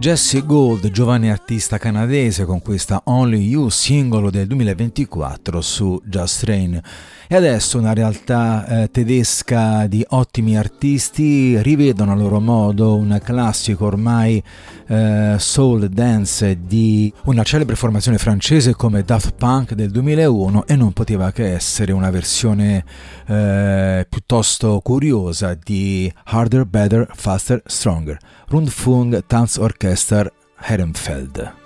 Jessie Gold, giovane artista canadese, con questa Only You, singolo del 2024 su Just Rain. E adesso una realtà tedesca di ottimi artisti rivedono a loro modo un classico ormai soul dance di una celebre formazione francese come Daft Punk del 2001, e non poteva che essere una versione piuttosto curiosa di Harder, Better, Faster, Stronger, Rundfunk Tanzorchester Herrenfeld.